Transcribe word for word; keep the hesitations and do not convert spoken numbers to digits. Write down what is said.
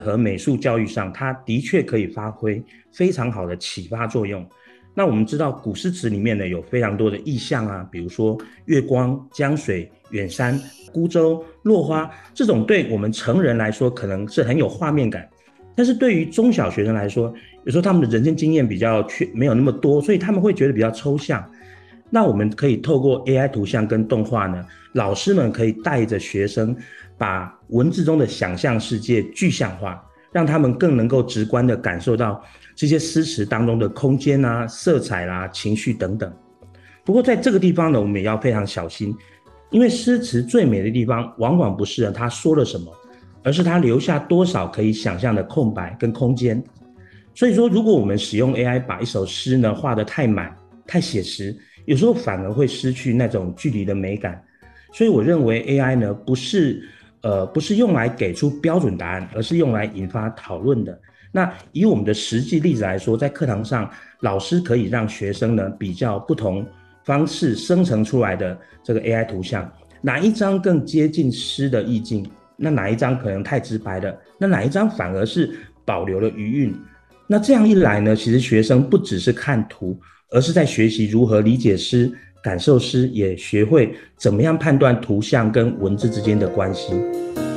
和美术教育上，它的确可以发挥非常好的启发作用。那我们知道古诗词里面呢有非常多的意象啊，比如说月光、江水、远山、孤舟、落花，这种对我们成人来说可能是很有画面感，但是对于中小学生来说，有时候他们的人生经验比较缺没有那么多，所以他们会觉得比较抽象。那我们可以透过 A I 图像跟动画呢，老师们可以带着学生把文字中的想象世界具象化，让他们更能够直观地感受到这些诗词当中的空间啊、色彩啦、啊、情绪等等。不过在这个地方呢，我们也要非常小心，因为诗词最美的地方往往不是他说了什么，而是他留下多少可以想象的空白跟空间。所以说，如果我们使用 A I 把一首诗呢画得太满、太写实，有时候反而会失去那种距离的美感。所以我认为 A I 呢不是呃不是用来给出标准答案，而是用来引发讨论的。那以我们的实际例子来说，在课堂上，老师可以让学生呢比较不同方式生成出来的这个 A I 图像，哪一张更接近诗的意境，那哪一张可能太直白了，那哪一张反而是保留了余韵。那这样一来呢，其实学生不只是看图，而是在学习如何理解诗、感受诗，也学会怎么样判断图像跟文字之间的关系。